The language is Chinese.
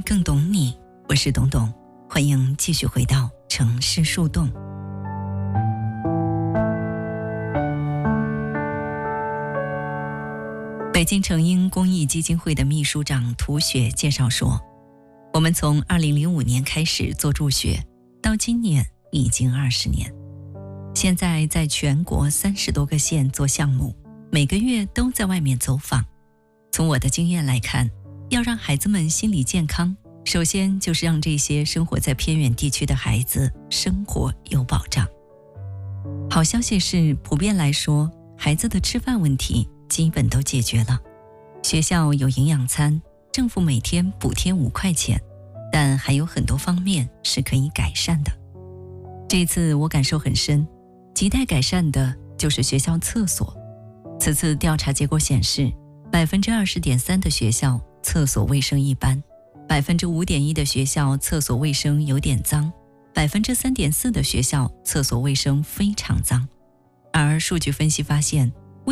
更懂你，我是董董，欢迎继续回到城市树洞。北京成英公益基金会的秘书长涂雪介绍说，我们从2005年开始做助学，到今年已经20年，现在在全国30多个县做项目，每个月都在外面走访。从我的经验来看，要让孩子们心理健康，首先就是让这些生活在偏远地区的孩子生活有保障。好消息是，普遍来说，孩子的吃饭问题基本都解决了。学校有营养餐，政府每天补贴5块钱，但还有很多方面是可以改善的。这次我感受很深，亟待改善的就是学校厕所。此次调查结果显示，20.3% 的学校厕所卫生一般，5.1% 的学校厕所卫生有点脏，3.4% 的学校厕所卫生非常脏。而数据分析发现，